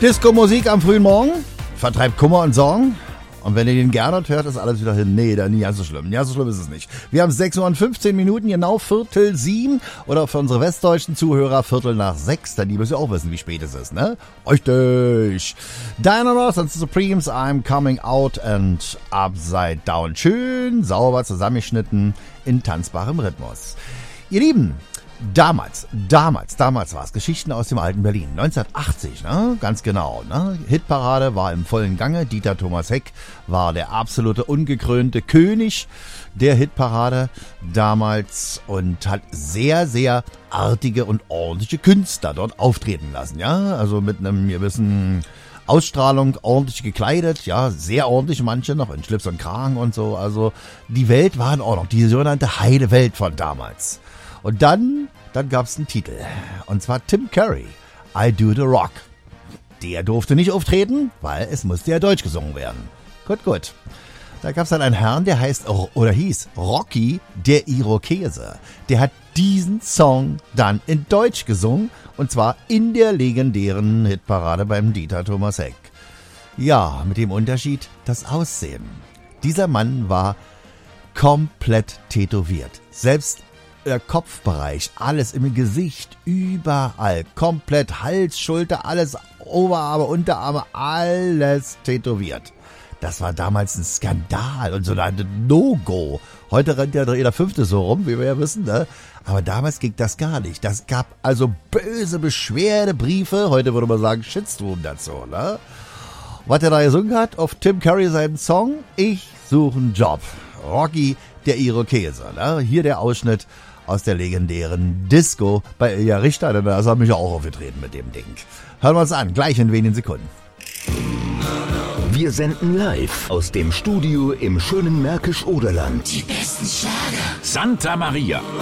Disco-Musik am frühen Morgen vertreibt Kummer und Sorgen. Und wenn ihr den gerne hört, ist alles wieder hin. Nee, dann nicht ganz so schlimm. Ja, so schlimm ist es nicht. Wir haben 6:15 Uhr, genau 6:45. Oder für unsere westdeutschen Zuhörer 6:45. Denn die müssen ja auch wissen, wie spät es ist, ne? Richtig. Dynamos and the Supremes, I'm Coming Out and Upside Down. Schön sauber zusammengeschnitten in tanzbarem Rhythmus. Ihr Lieben, Damals war es Geschichten aus dem alten Berlin. 1980, ne? Ganz genau, ne? Hitparade war im vollen Gange. Dieter Thomas Heck war der absolute ungekrönte König der Hitparade damals und hat sehr, sehr artige und ordentliche Künstler dort auftreten lassen, ja? Also mit einem gewissen Ausstrahlung, ordentlich gekleidet, ja, sehr ordentlich, manche noch in Schlips und Kragen und so. Also die Welt war in Ordnung, die sogenannte heile Welt von damals. Und dann gab's einen Titel. Und zwar Tim Curry, I Do the Rock. Der durfte nicht auftreten, weil es musste ja Deutsch gesungen werden. Gut. Da gab's dann einen Herrn, der hieß Rocky der Irokese. Der hat diesen Song dann in Deutsch gesungen. Und zwar in der legendären Hitparade beim Dieter Thomas Heck. Ja, mit dem Unterschied, das Aussehen. Dieser Mann war komplett tätowiert. Selbst der Kopfbereich, alles im Gesicht, überall, komplett Hals, Schulter, alles, Oberarme, Unterarme, alles tätowiert. Das war damals ein Skandal und so ein No-Go. Heute rennt ja jeder Fünfte so rum, wie wir ja wissen, ne? Aber damals ging das gar nicht. Das gab also böse Beschwerdebriefe, heute würde man sagen Shitstorm dazu, ne? Was er da gesungen hat auf Tim Curry seinen Song, Ich suche einen Job. Rocky der Irokese, ne? Hier der Ausschnitt aus der legendären Disco bei Ilja Richter, denn da ist er mich auch aufgetreten mit dem Ding. Hören wir uns an, gleich in wenigen Sekunden. Wir senden live aus dem Studio im schönen Märkisch-Oderland. Die besten Schlager. Santa Maria.